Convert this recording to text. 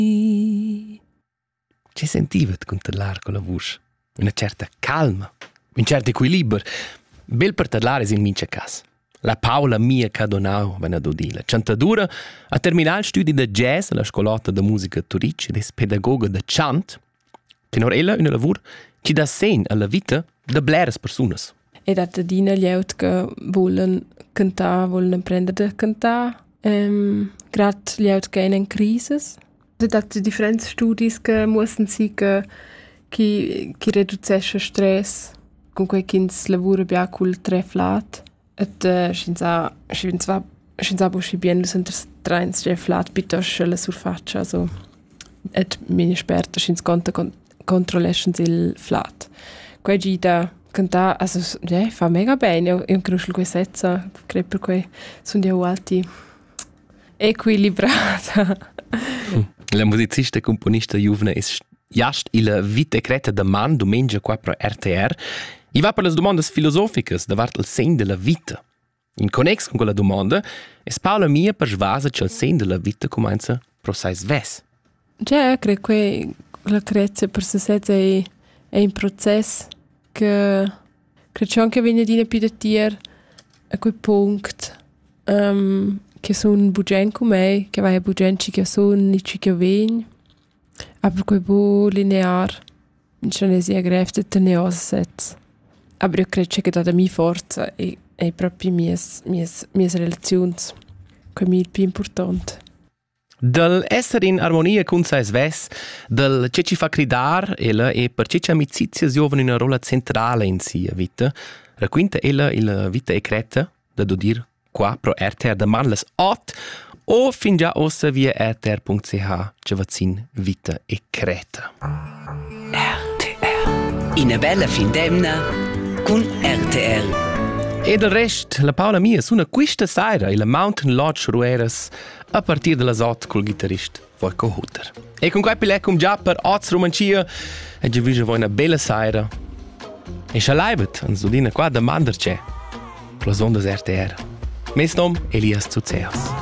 Ci sentivet controllar con la voce? Una certa calma, un certo equilibrio. Bel per parlare in mince cas. La Paula Mia Cadonau venne ad udire. La cantadura ha terminato il studio di jazz alla scolata di musica Turic ed è pedagoga di chant. Tenor ella un lavoro che dà segno alla vita di bleres personas. E da tadina gli aut che volen cantar, volen apprendere a cantar. Grad gli aut che in crisis. E da differenti studi che mussten si che riducesce stress con quei kins lavoro bia col treflat. Et scinza boschi bien los entre trains treflat piuttosto la surfaccia, also et mini esperta scins controleschen il flat. Quei gida cantare, also fa mega bene, io conosco quei sezza, credo per quei sono di alti equilibrata. La musicista e componista giovane è just il vita creta da man domenica qua pro RTR. I va per le domande filosofiche davart il segno della vita. In connex con quella domanda, è Paula Mia persuasa che il segno della vita comincia pro sais ves. Già, credo che la crezia per se stessa è un processo che credo anche viene di più da tier a quel punto che sono bugen come me, che vai a bugenci che sono nici che ven, aber quel bu linear, in cinesia grefte teneos sets. Aber io credo che da mia forza è proprio mie relazioni, che mi è più importante. Del essere in armonia con sais ves, del che ci fa cridar ella e per che ci amicizia giovane una rola centrale in sia vita, racquinta ella il vita e creta, da dir qua pro RTR da manles 8 o fin già ossa via rtr.ch che vaccin vita e creta. RTR. Una bella findemna con RTR. E del rest, la Paula Mia suona questa sera il Mountain Lodge Rueras a partire dalla 8 col chitarrista Voiko Hutter. E con quei pilecum già per Oz Romancia e già vi una bella sera. E se laivet, ans dudina qua da mandarce, plus ondas RTR. Mes nom Elias Zuzeas.